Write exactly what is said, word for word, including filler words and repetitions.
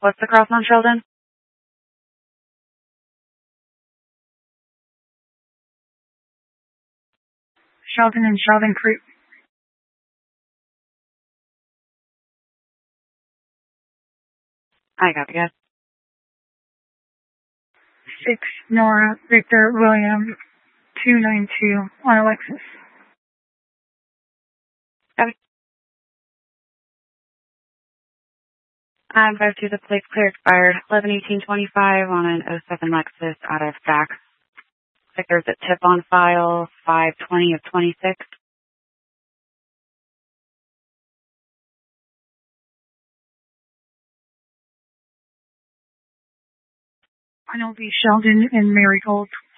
What's the cross on Sheldon? Sheldon and Sheldon Creek. I got it. Six Nora Victor William two nine two on Alexis. Okay. I'm five two, the plate's clear expired. eleven eighteen twenty-five on an oh seven Lexus out of Saks. Looks like there's a tip on file, five twenty of twenty-six. I know the Sheldon and Marigold.